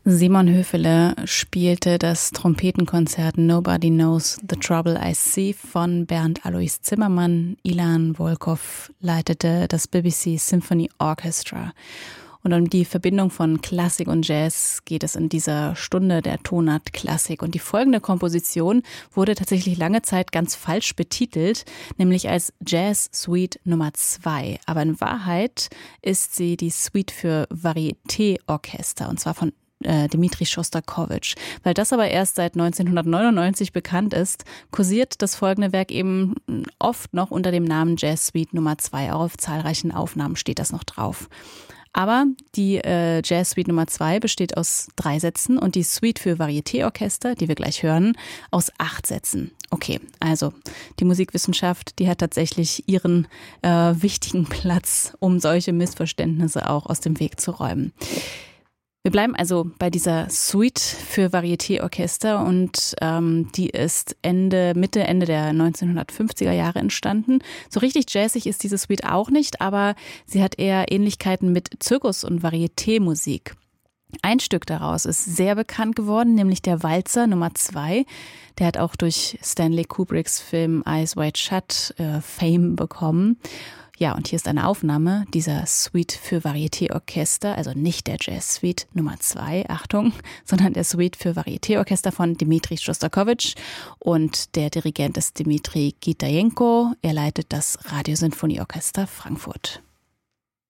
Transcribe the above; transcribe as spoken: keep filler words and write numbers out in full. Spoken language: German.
Simon Höfele spielte das Trompetenkonzert Nobody Knows the Trouble I See von Bernd Alois Zimmermann. Ilan Volkov leitete das B B C Symphony Orchestra. Und um die Verbindung von Klassik und Jazz geht es in dieser Stunde der Tonart Klassik. Und die folgende Komposition wurde tatsächlich lange Zeit ganz falsch betitelt, nämlich als Jazz Suite Nummer zwei. Aber in Wahrheit ist sie die Suite für Varieté-Orchester, und zwar von Dmitri Schostakowitsch. Weil das aber erst seit neunzehnhundertneunundneunzig bekannt ist, kursiert das folgende Werk eben oft noch unter dem Namen Jazz Suite Nummer zwei. Auch auf zahlreichen Aufnahmen steht das noch drauf. Aber die äh, Jazz Suite Nummer zwei besteht aus drei Sätzen und die Suite für Varieté-Orchester, die wir gleich hören, aus acht Sätzen. Okay, also die Musikwissenschaft, die hat tatsächlich ihren äh, wichtigen Platz, um solche Missverständnisse auch aus dem Weg zu räumen. Wir bleiben also bei dieser Suite für Varieté-Orchester und ähm, die ist Ende, Mitte, Ende der neunzehnhundertfünfziger Jahre entstanden. So richtig jazzig ist diese Suite auch nicht, aber sie hat eher Ähnlichkeiten mit Zirkus- und Varieté-Musik. Ein Stück daraus ist sehr bekannt geworden, nämlich der Walzer Nummer zwei. Der hat auch durch Stanley Kubricks Film Eyes Wide Shut äh, Fame bekommen. Ja, und hier ist eine Aufnahme dieser Suite für Varieté-Orchester, also nicht der Jazz Suite Nummer zwei, Achtung, sondern der Suite für Varieté-Orchester von Dmitri Schostakowitsch. Und der Dirigent ist Dmitri Gitajenko. Er leitet das Radiosinfonieorchester Frankfurt.